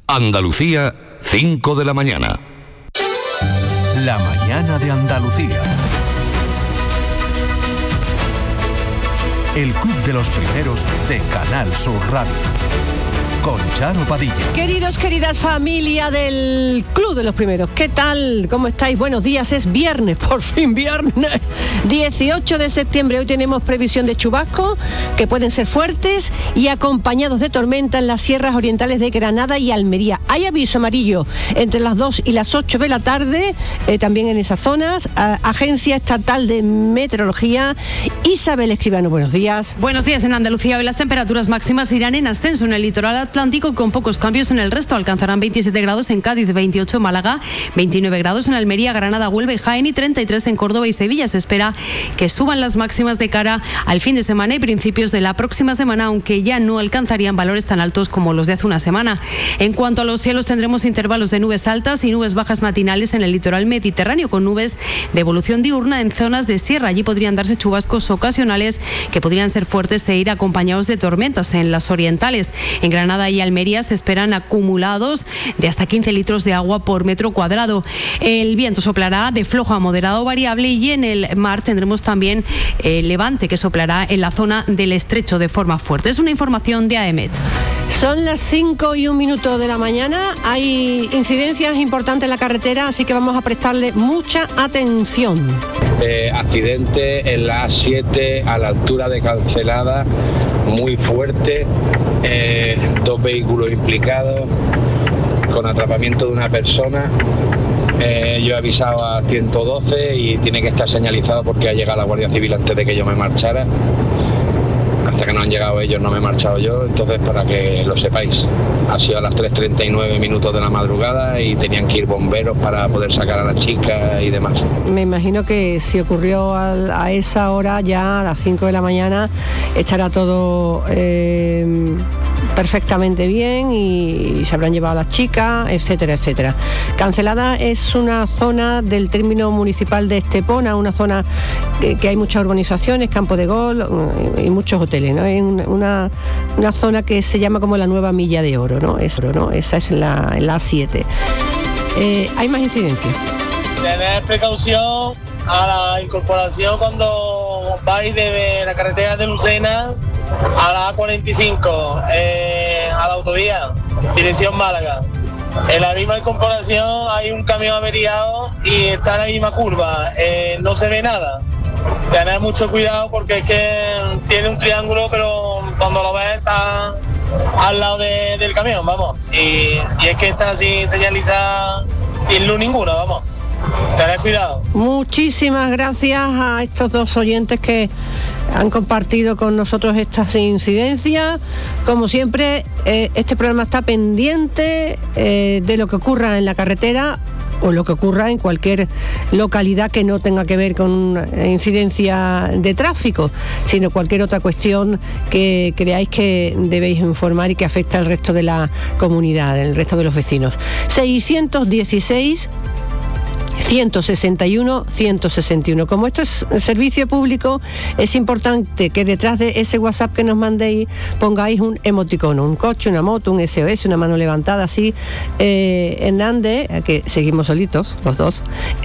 Andalucía, 5 de la mañana. La mañana de Andalucía. El Club de los Primeros de Canal Sur Radio. Con Charo Padilla. Queridos, queridas familia del Club de los Primeros, ¿qué tal? ¿Cómo estáis? Buenos días, es viernes, por fin viernes, 18 de septiembre. Hoy tenemos previsión de chubascos que pueden ser fuertes y acompañados de tormenta en las sierras orientales de Granada y Almería. Hay aviso amarillo entre las 2 y las 8 de la tarde, también en esas zonas. Agencia Estatal de Meteorología, Isabel Escribano, buenos días. Buenos días. En Andalucía hoy las temperaturas máximas irán en ascenso en el litoral atlántico, con pocos cambios en el resto. Alcanzarán 27 grados en Cádiz, 28 en Málaga, 29 grados en Almería, Granada, Huelva y Jaén y 33 en Córdoba y Sevilla. Se espera que suban las máximas de cara al fin de semana y principios de la próxima semana, aunque ya no alcanzarían valores tan altos como los de hace una semana. En cuanto a los cielos, tendremos intervalos de nubes altas y nubes bajas matinales en el litoral mediterráneo, con nubes de evolución diurna en zonas de sierra. Allí podrían darse chubascos ocasionales que podrían ser fuertes e ir acompañados de tormentas en las orientales. En Granada y Almería se esperan acumulados de hasta 15 litros de agua por metro cuadrado. El viento soplará de flojo a moderado variable y en el mar tendremos también levante que soplará en la zona del estrecho de forma fuerte. Es una información de AEMET. Son las 5:01 de la mañana. Hay incidencias importantes en la carretera, así que vamos a prestarle mucha atención. Accidente en la A7 a la altura de Cancelada, muy fuerte, 2 vehículos implicados con atrapamiento de una persona. Yo he avisado a 112 y tiene que estar señalizado porque ha llegado la Guardia Civil antes de que yo me marchara. Hasta que no han llegado ellos no me he marchado yo, entonces para que lo sepáis, ha sido a las 3:39 de la madrugada y tenían que ir bomberos para poder sacar a la chica y demás. Me imagino que si ocurrió a esa hora, ya a las 5 de la mañana, estará todo perfectamente bien y se habrán llevado a las chicas, etcétera, etcétera. Cancelada es una zona del término municipal de Estepona, una zona que hay muchas urbanizaciones, campo de golf y muchos hoteles, ¿no? Es una zona que se llama como la nueva Milla de Oro, ¿no? Esa es la A7. Hay más incidencias. Tener precaución a la incorporación cuando vais de la carretera de Lucena a la A45, a la autovía, dirección Málaga. En la misma incorporación hay un camión averiado y está en la misma curva, no se ve nada. Tener mucho cuidado porque es que tiene un triángulo, pero cuando lo ves está al lado del camión, vamos. Y es que está sin señalizar, sin luz ninguna, vamos. Tened cuidado. Muchísimas gracias a estos dos oyentes que han compartido con nosotros estas incidencias. Como siempre, este programa está pendiente de lo que ocurra en la carretera o lo que ocurra en cualquier localidad que no tenga que ver con incidencia de tráfico, sino cualquier otra cuestión que creáis que debéis informar y que afecta al resto de la comunidad, el resto de los vecinos. 616 161 161. Como esto es servicio público, es importante que detrás de ese WhatsApp que nos mandéis pongáis un emoticono, un coche, una moto, un SOS, una mano levantada, así. Hernández, que seguimos solitos los dos,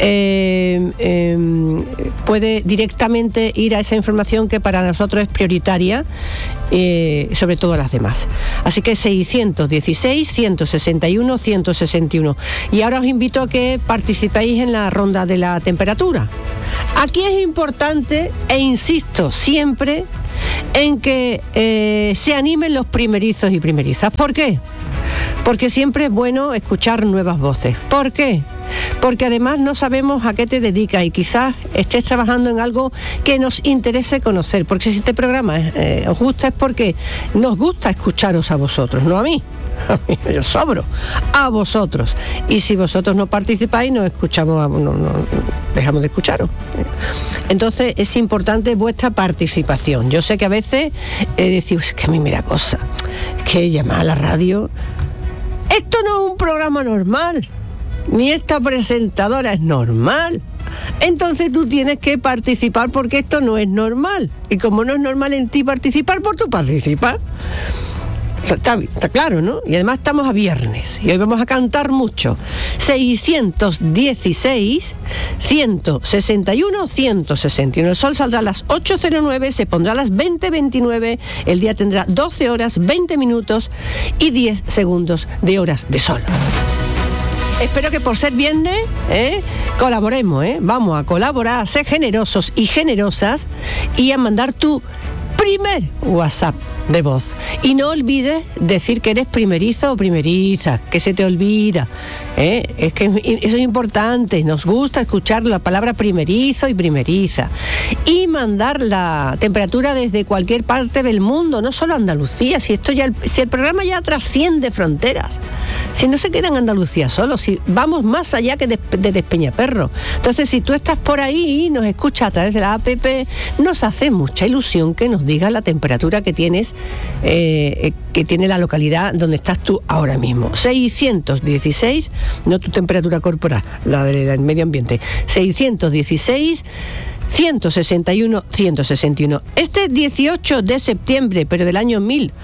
puede directamente ir a esa información que para nosotros es prioritaria, sobre todo a las demás. Así que 616 161 161. Y ahora os invito a que participéis en la ronda de la temperatura. Aquí es importante, e insisto siempre, en que se animen los primerizos y primerizas. ¿Por qué? Porque siempre es bueno escuchar nuevas voces. ¿Por qué? Porque además no sabemos a qué te dedicas y quizás estés trabajando en algo que nos interese conocer. Porque si este programa os gusta es porque nos gusta escucharos a vosotros, no a mí. Yo sobro a vosotros, y si vosotros no participáis no escuchamos, no dejamos de escucharos. Entonces es importante vuestra participación. Yo sé que a veces decís, es que a mí me da cosa, es que llamar a la radio, esto no es un programa normal, ni esta presentadora es normal. Entonces tú tienes que participar porque esto no es normal, y como no es normal en ti participar, pues tú participas. Está claro, ¿no? Y además estamos a viernes y hoy vamos a cantar mucho. 616 161 161. El sol saldrá a las 8:09, se pondrá a las 20:29. El día tendrá 12 horas, 20 minutos y 10 segundos de horas de sol. Espero que por ser viernes colaboremos, vamos a colaborar, a ser generosos y generosas y a mandar tu primer WhatsApp de voz. Y no olvides decir que eres primerizo o primeriza, que se te olvida. Es que eso es importante, nos gusta escuchar la palabra primerizo y primeriza. Y mandar la temperatura desde cualquier parte del mundo, no solo Andalucía, si el programa ya trasciende fronteras, si no se queda en Andalucía solo, si vamos más allá que de Despeñaperro. Entonces, si tú estás por ahí y nos escuchas a través de la app, nos hace mucha ilusión que nos digas la temperatura que tienes, que tiene la localidad donde estás tú ahora mismo. 616, no tu temperatura corporal, la del medio ambiente. 616 161 161. Este 18 de septiembre, pero del año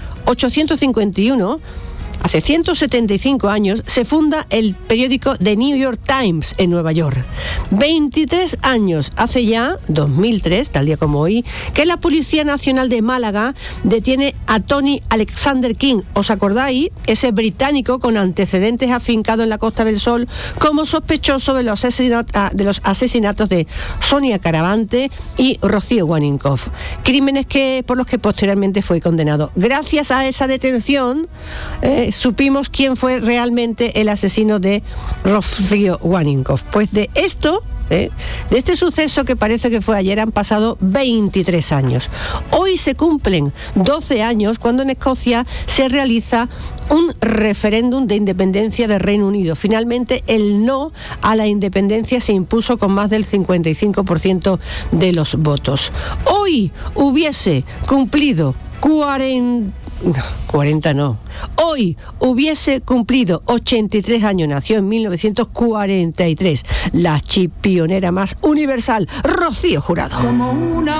1851, hace 175 años, se funda el periódico The New York Times en Nueva York. 23 años hace ya, 2003, tal día como hoy, que la Policía Nacional de Málaga detiene a Tony Alexander King. ¿Os acordáis? Ese británico con antecedentes afincado en la Costa del Sol como sospechoso de los asesinatos de Sonia Caravante y Rocío Guanincoff. Crímenes por los que posteriormente fue condenado. Gracias a esa detención, supimos quién fue realmente el asesino de Rocío Guanincoff. Pues de esto, de este suceso que parece que fue ayer, han pasado 23 años. Hoy se cumplen 12 años cuando en Escocia se realiza un referéndum de independencia del Reino Unido. Finalmente, el no a la independencia se impuso con más del 55% de los votos. Hoy hubiese cumplido 40 no. Hoy hubiese cumplido 83 años, nació en 1943, la chipionera más universal, Rocío Jurado.